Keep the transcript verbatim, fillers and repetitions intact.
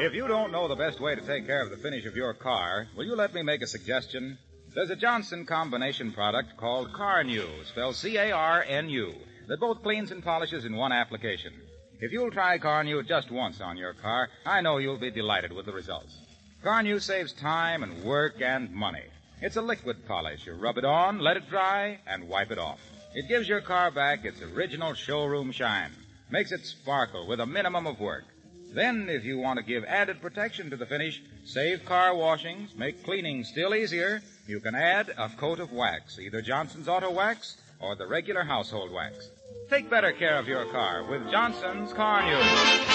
If you don't know the best way to take care of the finish of your car, will you let me make a suggestion? There's a Johnson combination product called Carnu, spelled C A R N U, that both cleans and polishes in one application. If you'll try Carnu just once on your car, I know you'll be delighted with the results. Carnu saves time and work and money. It's a liquid polish. You rub it on, let it dry, and wipe it off. It gives your car back its original showroom shine. Makes it sparkle with a minimum of work. Then, if you want to give added protection to the finish, save car washings, make cleaning still easier, you can add a coat of wax, either Johnson's Auto Wax or the regular household wax. Take better care of your car with Johnson's Carnu.